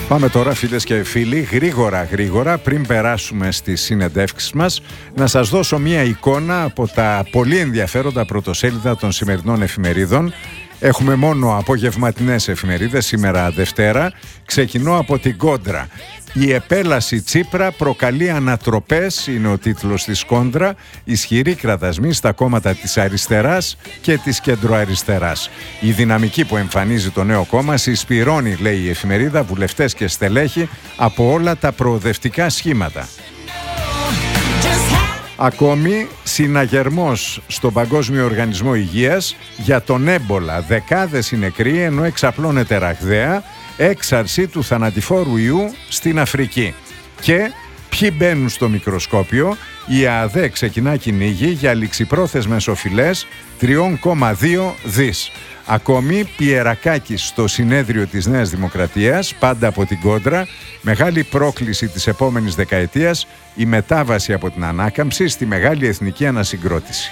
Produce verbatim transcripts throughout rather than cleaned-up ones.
Πάμε τώρα, φίλες και φίλοι, γρήγορα γρήγορα πριν περάσουμε στις συνεντεύξεις μας, να σας δώσω μία εικόνα από τα πολύ ενδιαφέροντα πρωτοσέλιδα των σημερινών εφημερίδων. Έχουμε μόνο απογευματινές εφημερίδες σήμερα Δευτέρα. Ξεκινώ από την Κόντρα. Η επέλαση Τσίπρα προκαλεί ανατροπές, είναι ο τίτλος της Κόντρα. Ισχυροί κραδασμοί στα κόμματα της αριστεράς και της κεντροαριστεράς. Η δυναμική που εμφανίζει το νέο κόμμα συσπυρώνει, λέει η εφημερίδα, βουλευτές και στελέχη από όλα τα προοδευτικά σχήματα. Ακόμη, συναγερμός στον Παγκόσμιο Οργανισμό Υγείας για τον έμπολα. Δεκάδες οι νεκροί ενώ εξαπλώνεται ραγδαία. Έξαρση του θανατηφόρου ιού στην Αφρική. Και ποιοι μπαίνουν στο μικροσκόπιο? Η ΑΔΕ ξεκινά κυνήγι για ληξιπρόθεσμες οφειλές τρία κόμμα δύο δις. Ακόμη, Πιερακάκης στο συνέδριο της Νέας Δημοκρατίας, πάντα από την Κόντρα. Μεγάλη πρόκληση της επόμενης δεκαετίας, η μετάβαση από την ανάκαμψη στη μεγάλη εθνική ανασυγκρότηση.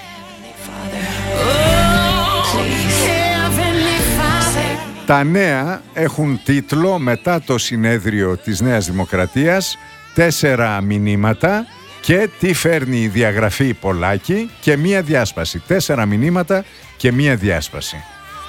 Τα νέα έχουν τίτλο μετά το συνέδριο της Νέας Δημοκρατίας, τέσσερα μηνύματα και τι φέρνει η διαγραφή Πολάκη και μία διάσπαση. Τέσσερα μηνύματα και μία διάσπαση.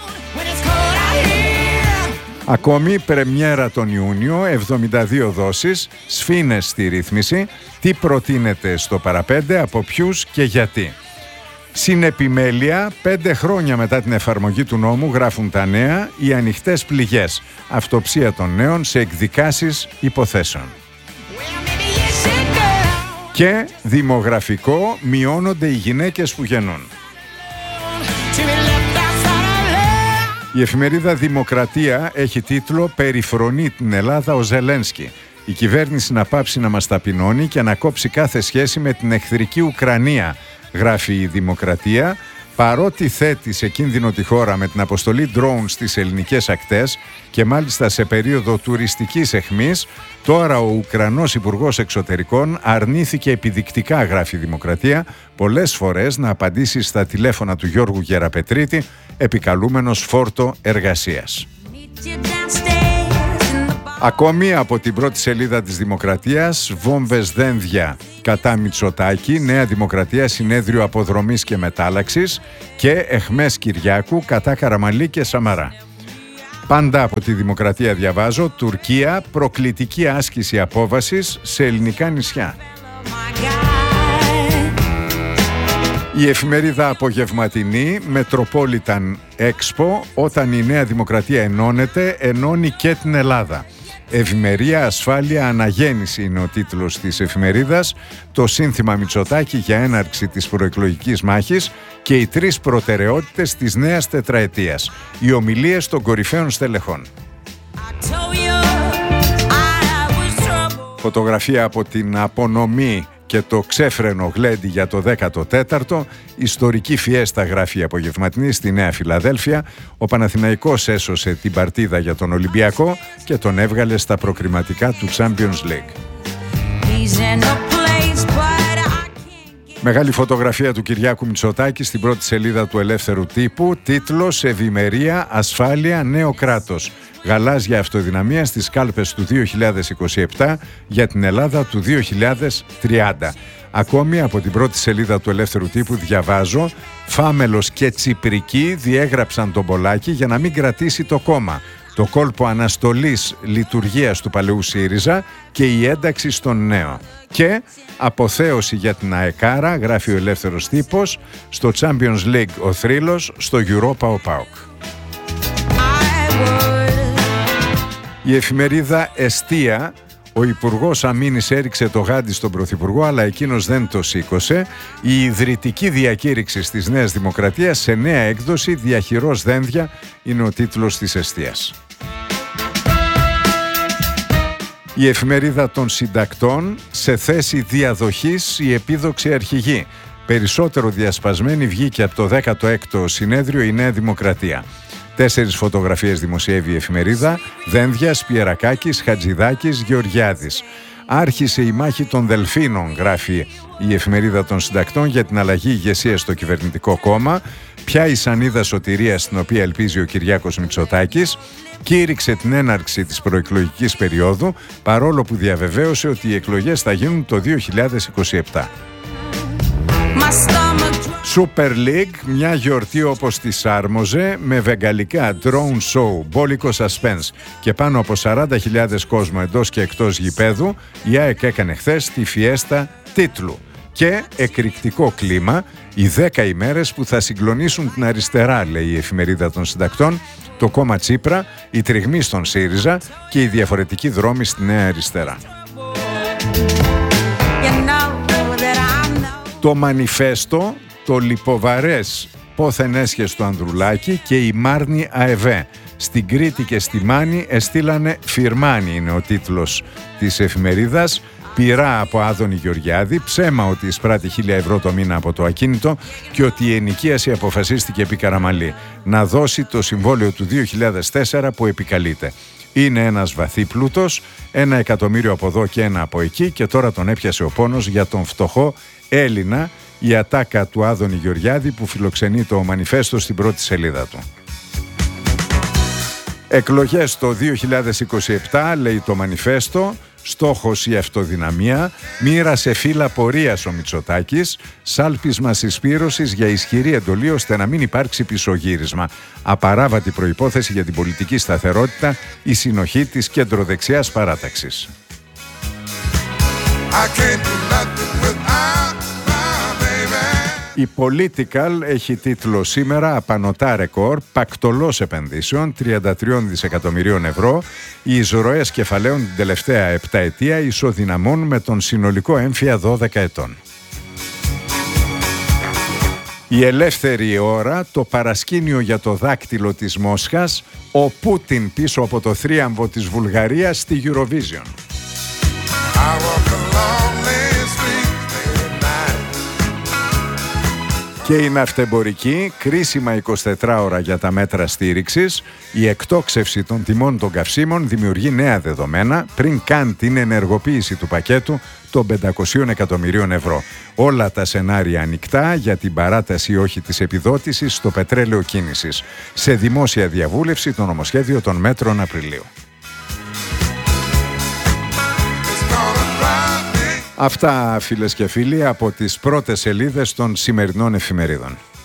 Ακόμη, πρεμιέρα τον Ιούνιο, εβδομήντα δύο δόσεις, σφήνες στη ρύθμιση, τι προτείνεται στο παραπέντε, από ποιους και γιατί. Συνεπιμέλεια, πέντε χρόνια μετά την εφαρμογή του νόμου, γράφουν τα νέα, οι ανοιχτές πληγές, αυτοψία των νέων σε εκδικάσεις υποθέσεων. Και δημογραφικό, μειώνονται οι γυναίκες που γεννούν. Η εφημερίδα Δημοκρατία έχει τίτλο «Περιφρονεί την Ελλάδα ο Ζελένσκι. Η κυβέρνηση να πάψει να μας ταπεινώνει και να κόψει κάθε σχέση με την εχθρική Ουκρανία», γράφει η Δημοκρατία. Παρότι θέτει σε κίνδυνο τη χώρα με την αποστολή drone στις ελληνικές ακτές και μάλιστα σε περίοδο τουριστικής αιχμής, τώρα ο Ουκρανός Υπουργός Εξωτερικών αρνήθηκε επιδεικτικά, γράφει η Δημοκρατία, πολλές φορές να απαντήσει στα τηλέφωνα του Γιώργου Γεραπετρίτη, επικαλούμενος φόρτο εργασίας. Ακόμη από την πρώτη σελίδα της Δημοκρατίας, βόμβες δένδια κατά Μητσοτάκη, Νέα Δημοκρατία συνέδριο αποδρομής και μετάλλαξης και αιχμές Κυριάκου κατά Καραμανλή και Σαμαρά. Πάντα από τη Δημοκρατία διαβάζω, Τουρκία, προκλητική άσκηση απόβασης σε ελληνικά νησιά. Η εφημερίδα απογευματινή Metropolitan Expo, όταν η Νέα Δημοκρατία ενώνεται, ενώνει και την Ελλάδα. Ευημερία, ασφάλεια, αναγέννηση είναι ο τίτλος της εφημερίδας, το σύνθημα Μητσοτάκη για έναρξη της προεκλογικής μάχης και οι τρεις προτεραιότητες της νέας τετραετίας, οι ομιλίες των κορυφαίων στελεχών. Φωτογραφία από την απονομή και το ξέφρενο γλέντι για το δέκατο τέταρτο, ιστορική φιέστα, γράφει η απογευματινή, στη Νέα Φιλαδέλφια. Ο Παναθηναϊκός έσωσε την παρτίδα για τον Ολυμπιακό και τον έβγαλε στα προκριματικά του Champions League. Μεγάλη φωτογραφία του Κυριάκου Μητσοτάκη στην πρώτη σελίδα του Ελεύθερου Τύπου, τίτλος «Ευημερία, ασφάλεια, νέο κράτος. Γαλάζια αυτοδυναμία στις κάλπες του δύο χιλιάδες είκοσι επτά για την Ελλάδα του δύο χιλιάδες τριάντα». Ακόμη από την πρώτη σελίδα του Ελεύθερου Τύπου διαβάζω, Φάμελος και Τσιπρική διέγραψαν τον Πολάκη για να μην κρατήσει το κόμμα. Το κόλπο αναστολής λειτουργίας του παλαιού ΣΥΡΙΖΑ και η ένταξη στον νέο. Και αποθέωση για την ΑΕΚΑΡΑ, γράφει ο Ελεύθερος Τύπος, στο Champions League ο θρύλος, στο Europa ο ΠΑΟΚ. Η εφημερίδα Εστία, ο Υπουργός Αμήνης έριξε το γάντι στον Πρωθυπουργό, αλλά εκείνος δεν το σήκωσε. Η ιδρυτική διακήρυξη της Νέας Δημοκρατίας σε νέα έκδοση, διαχειρός δένδια, είναι ο τίτλος της Εστίας. Η εφημερίδα των συντακτών, σε θέση διαδοχής η επίδοξη αρχηγή. Περισσότερο διασπασμένη βγήκε από το δέκατο έκτο συνέδριο η Νέα Δημοκρατία. Τέσσερις φωτογραφίες δημοσιεύει η εφημερίδα, Δένδιας, Πιερακάκης, Χατζηδάκης, Γεωργιάδης. Άρχισε η μάχη των Δελφίνων, γράφει η Εφημερίδα των Συντακτών, για την αλλαγή ηγεσίας στο κυβερνητικό κόμμα. Ποια η σανίδα σωτηρίας στην οποία ελπίζει ο Κυριάκος Μητσοτάκης. Κήρυξε την έναρξη της προεκλογικής περίοδου, παρόλο που διαβεβαίωσε ότι οι εκλογές θα γίνουν το δύο χιλιάδες είκοσι επτά. Super League, μια γιορτή όπως της άρμοζε, με βεγγαλικά drone show, μπόλικο suspense και πάνω από σαράντα χιλιάδες κόσμο εντός και εκτός γηπέδου, η ΑΕΚ έκανε χθες τη φιέστα τίτλου. Και εκρηκτικό κλίμα, οι δέκα ημέρες που θα συγκλονίσουν την αριστερά, λέει η Εφημερίδα των Συντακτών, το κόμμα Τσίπρα, η τριγμή στον ΣΥΡΙΖΑ και οι διαφορετικοί δρόμοι στη Νέα Αριστερά. Το μανιφέστο, το λιποβαρές πόθεν έσχες του Ανδρουλάκη και η Μάρνη ΑΕΒΕ. Στην Κρήτη και στη Μάνη εστήλανε φιρμάνι, είναι ο τίτλος της εφημερίδας. Πειρά από Άδωνη Γεωργιάδη, ψέμα ότι εισπράττει χίλια ευρώ το μήνα από το ακίνητο και ότι η ενοικίαση αποφασίστηκε επί Καραμαλή να δώσει το συμβόλαιο του δύο χιλιάδες τέσσερα που επικαλείται. Είναι ένας βαθύ πλούτος, ένα εκατομμύριο από εδώ και ένα από εκεί και τώρα τον έπιασε ο πόνος για τον φτωχό Έλληνα, η ατάκα του Άδωνη Γεωργιάδη που φιλοξενεί το μανιφέστο στην πρώτη σελίδα του. Εκλογές το δύο χιλιάδες είκοσι επτά, λέει το μανιφέστο, στόχος η αυτοδυναμία, μοίρασε φύλλα πορείας ο Μητσοτάκης, σάλπισμα συσπήρωσης για ισχυρή εντολή ώστε να μην υπάρξει πισωγύρισμα. Απαράβατη προϋπόθεση για την πολιτική σταθερότητα, η συνοχή της κεντροδεξιάς παράταξης. Η Political έχει τίτλο σήμερα «Απανωτά ρεκόρ, πακτολός επενδύσεων τριάντα τρία δισεκατομμυρίων ευρώ. Οι εισρωές κεφαλαίων την τελευταία επταετία ισοδυναμούν με τον συνολικό έμφυα δώδεκα ετών». Η Ελεύθερη Ώρα, το παρασκήνιο για το δάκτυλο της Μόσχας, ο Πούτιν πίσω από το θρίαμβο της Βουλγαρίας στη Eurovision. Και η ναυτεμπορική, κρίσιμα εικοσιτέσσερις ώρα για τα μέτρα στήριξης, η εκτόξευση των τιμών των καυσίμων δημιουργεί νέα δεδομένα πριν καν την ενεργοποίηση του πακέτου των πεντακόσια εκατομμυρίων ευρώ. Όλα τα σενάρια ανοιχτά για την παράταση ή όχι της επιδότησης στο πετρέλαιο κίνησης. Σε δημόσια διαβούλευση το νομοσχέδιο των μέτρων Απριλίου. Αυτά, φίλες και φίλοι, από τις πρώτες σελίδες των σημερινών εφημερίδων.